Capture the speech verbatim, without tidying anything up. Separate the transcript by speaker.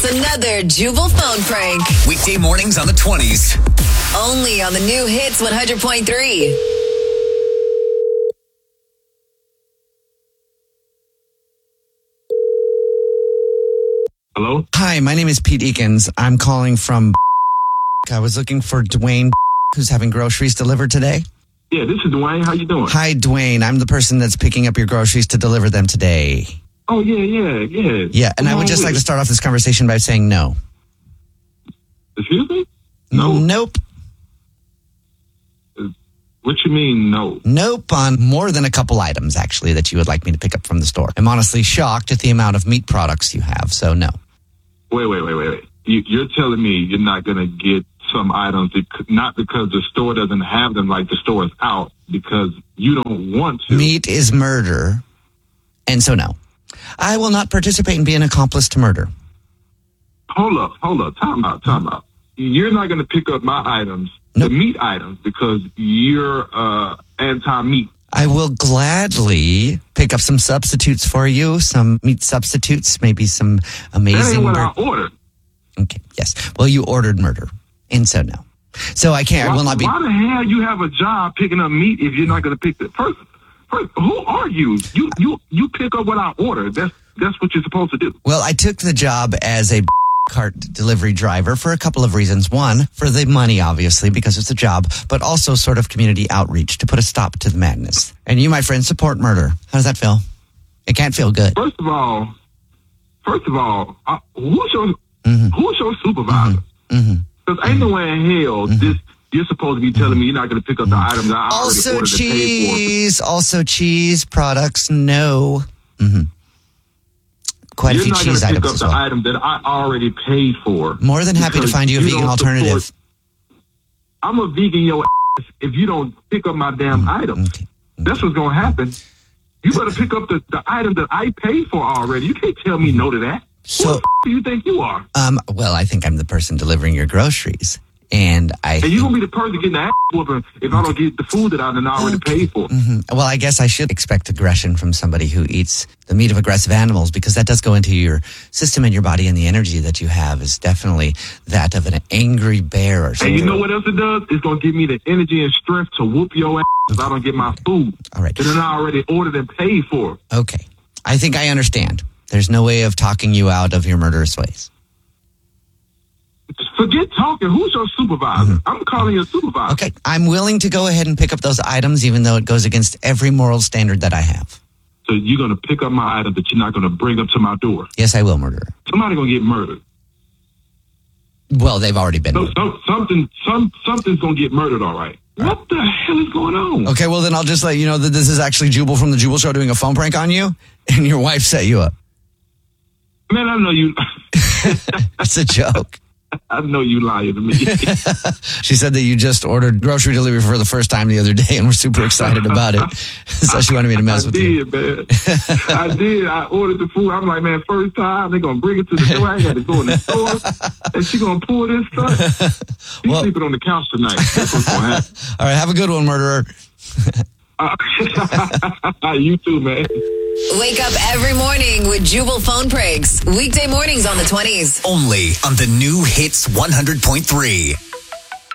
Speaker 1: It's another Jubal phone prank.
Speaker 2: Weekday mornings on the twenties.
Speaker 1: Only on the new Hits one hundred point three.
Speaker 3: Hello?
Speaker 4: Hi, my name is Pete Eakins. I'm calling from I was looking for Dwayne, who's having groceries delivered today.
Speaker 3: Yeah, this is Dwayne. How you doing?
Speaker 4: Hi, Dwayne. I'm the person that's picking up your groceries to deliver them today.
Speaker 3: Oh, yeah, yeah, yeah.
Speaker 4: Yeah, and
Speaker 3: Come
Speaker 4: I would
Speaker 3: on
Speaker 4: just
Speaker 3: with
Speaker 4: like
Speaker 3: it.
Speaker 4: to start off this conversation by saying no.
Speaker 3: Excuse me? No.
Speaker 4: Nope.
Speaker 3: What you mean, no?
Speaker 4: Nope on more than a couple items, actually, that you would like me to pick up from the store. I'm honestly shocked at the amount of meat products you have, so no.
Speaker 3: Wait, wait, wait, wait, wait. You, you're telling me you're not going to get some items, bec- not because the store doesn't have them, like the store is out, because you don't want to.
Speaker 4: Meat is murder, and so no. I will not participate and be an accomplice to murder.
Speaker 3: Hold up, hold up. Time out, time out. You're not going to pick up my items,
Speaker 4: Nope.
Speaker 3: the meat items, because you're uh, anti-meat.
Speaker 4: I will gladly pick up some substitutes for you, some meat substitutes, maybe some
Speaker 3: That
Speaker 4: amazing...
Speaker 3: ain't what
Speaker 4: bur-
Speaker 3: I ordered.
Speaker 4: Okay, yes. Well, you ordered murder, and so no. So I can't, I
Speaker 3: Why,
Speaker 4: will not be...
Speaker 3: why the hell you have a job picking up meat if you're not going to pick the first? First, who are you? You you you pick up what I ordered. That's that's what you're supposed to do.
Speaker 4: Well, I took the job as a cart delivery driver for a couple of reasons. One, for the money, obviously, because it's a job, but also sort of community outreach to put a stop to the madness. And you, my friend, support murder. How does that feel? It can't feel good.
Speaker 3: First of all, first of all, uh, who's your
Speaker 4: Mm-hmm.
Speaker 3: who's your supervisor?
Speaker 4: Mm-hmm.
Speaker 3: Because ain't no way in hell this you're supposed to be telling me you're not going to pick up the items that I already
Speaker 4: Also
Speaker 3: ordered and paid for.
Speaker 4: cheese, also cheese products, no. Mm-hmm. Quite
Speaker 3: You're
Speaker 4: a few
Speaker 3: not going
Speaker 4: cheese
Speaker 3: to pick
Speaker 4: items
Speaker 3: up
Speaker 4: as
Speaker 3: the
Speaker 4: well.
Speaker 3: item that I already paid for.
Speaker 4: More than happy to
Speaker 3: because
Speaker 4: find you a
Speaker 3: you
Speaker 4: vegan
Speaker 3: don't
Speaker 4: alternative.
Speaker 3: support- I'm a vegan, your ass, if you don't pick up my damn items.
Speaker 4: Okay.
Speaker 3: That's what's going to happen. You better pick up the, the item that I paid for already. You can't tell me no to that.
Speaker 4: So-
Speaker 3: Who the f- do you think you are?
Speaker 4: Um, well, I think I'm the person delivering your groceries. And I
Speaker 3: And
Speaker 4: think,
Speaker 3: you're going to be the person getting the ass whooping if I don't get the food that I done already paid for.
Speaker 4: Mhm. well, I guess I should expect aggression from somebody who eats the meat of aggressive animals, because that does go into your system and your body, and the energy that you have is definitely that of an angry bear or
Speaker 3: And
Speaker 4: something.
Speaker 3: you know what else it does? It's going to give me the energy and strength to whoop your ass if I don't get my food.
Speaker 4: All right.
Speaker 3: And then I already ordered and paid for.
Speaker 4: Okay. I think I understand. There's no way of talking you out of your murderous ways.
Speaker 3: Forget talking. Who's your supervisor? I'm calling your supervisor.
Speaker 4: Okay. I'm willing to go ahead and pick up those items, even though it goes against every moral standard that I have.
Speaker 3: So you're going to pick up my item that you're not going to bring up to my door.
Speaker 4: Yes, I will, murderer.
Speaker 3: Somebody's going to get murdered.
Speaker 4: Well, they've already been.
Speaker 3: So,
Speaker 4: murdered.
Speaker 3: so, something, some, something's going to get murdered, all right. What the hell is going on?
Speaker 4: Okay, well, then I'll just let you know that this is actually Jubal from the Jubal Show doing a phone prank on you, and your wife set you up.
Speaker 3: Man, I know you.
Speaker 4: It's a joke.
Speaker 3: I know you lying to me.
Speaker 4: She said that you just ordered grocery delivery for the first time the other day, and we're super excited about it. So she wanted me to mess
Speaker 3: I
Speaker 4: with you.
Speaker 3: did, man. I did. I ordered the food. I'm like, man, first time, they're going to bring it to the door. I had to go in the store, and she going to pull this stuff. She's
Speaker 4: Well-
Speaker 3: sleeping on the couch tonight. That's what's going to happen.
Speaker 4: All right, have a good one, murderer.
Speaker 3: Uh, you too, man.
Speaker 1: Wake up every morning with Jubal phone pranks. Weekday mornings on the twenties.
Speaker 2: Only on the new Hits one hundred point three.